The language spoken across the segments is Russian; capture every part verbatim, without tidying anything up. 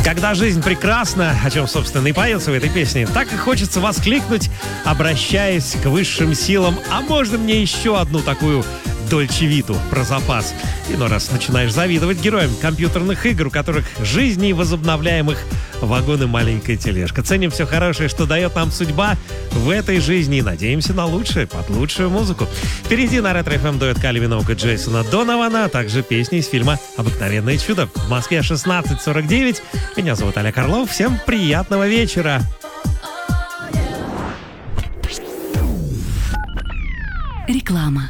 Когда жизнь прекрасна, о чем, собственно, и поется в этой песне, так и хочется воскликнуть, обращаясь к высшим силам: а можно мне еще одну такую Дольче Виту про запас? Иной раз начинаешь завидовать героям компьютерных игр, у которых жизни возобновляемых вагон и маленькая тележка. Ценим все хорошее, что дает нам судьба в этой жизни, и надеемся на лучшее, под лучшую музыку. Впереди на Ретро-эф эм дуэт Кайли Миноуг и Джейсона Донована, а также песни из фильма «Обыкновенное чудо». В Москве шестнадцать сорок девять. Меня зовут Олег Орлов. Всем приятного вечера. Реклама.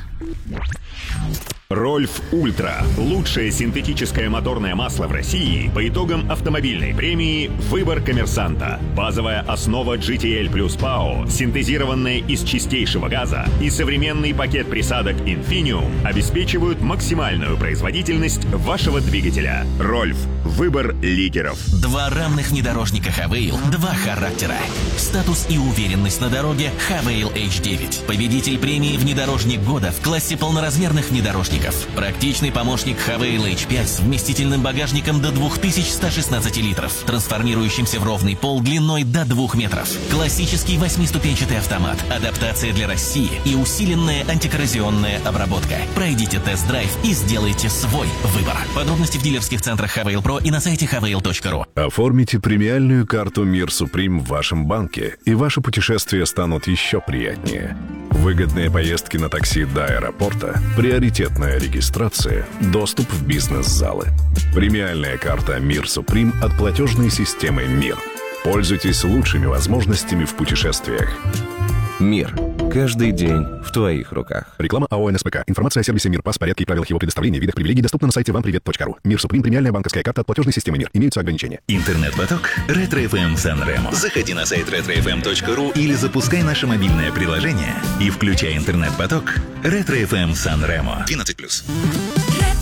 Рольф Ультра – лучшее синтетическое моторное масло в России по итогам автомобильной премии «Выбор коммерсанта». Базовая основа джи ти эл плюс ПАО, синтезированная из чистейшего газа, и современный пакет присадок Infinium обеспечивают максимальную производительность вашего двигателя. Рольф – выбор лидеров. Два равных внедорожника Хавейл, два характера. Статус и уверенность на дороге Хавейл эйч девять. Победитель премии «Внедорожник года» в классе полноразмерных внедорожников. Практичный помощник Хавейл эйч пять с вместительным багажником до две тысячи сто шестнадцать литров, трансформирующимся в ровный пол длиной до двух метров. Классический восьмиступенчатый автомат, адаптация для России и усиленная антикоррозионная обработка. Пройдите тест-драйв и сделайте свой выбор. Подробности в дилерских центрах Хавейл Про и на сайте хавейл точка ру. Оформите премиальную карту Мир Суприм в вашем банке, и ваши путешествия станут еще приятнее. Выгодные поездки на такси до аэропорта, приоритетная регистрация, доступ в бизнес-залы. Премиальная карта Мир Суприм от платежной системы МИР. Пользуйтесь лучшими возможностями в путешествиях. Мир. Каждый день в твоих руках. Реклама АО НСПК. Информация о сервисе МИР, ПАС, порядке и правилах его предоставления, видах привилегий доступна на сайте вам привет точка ру. Мир Суприм. Премиальная банковская карта от платежной системы МИР. Имеются ограничения. Интернет-поток Ретро-эф эм Сан-Ремо. Заходи на сайт ретро эф эм точка ру или запускай наше мобильное приложение и включай интернет-поток Ретро-эф эм Сан-Ремо. двенадцать плюс.